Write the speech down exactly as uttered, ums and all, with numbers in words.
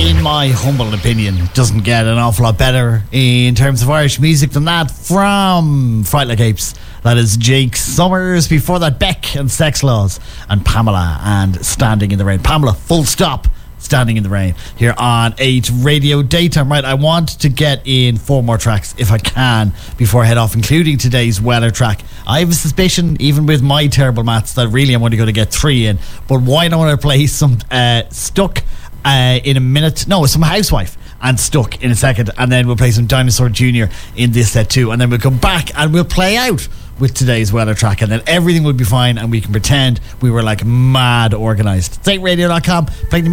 in my humble opinion, doesn't get an awful lot better in terms of Irish music than that from Fright Like Apes. That is Jake Summers. Before that, Beck and Sex Laws, and Pamela and Standing in the Rain. Pamela, full stop. Standing in the Rain here on eight Radio Daytime. Right, I want to get in four more tracks if I can before I head off, including today's weather track. I have a suspicion, even with my terrible maths, that really I'm only going to get three in. But why don't I play some uh, Stuck uh, in a minute? No, some Housewife and Stuck in a second, and then we'll play some Dinosaur Junior in this set too, and then we'll come back and we'll play out with today's weather track, and then everything will be fine and we can pretend we were like mad organised. State radio dot com, playing the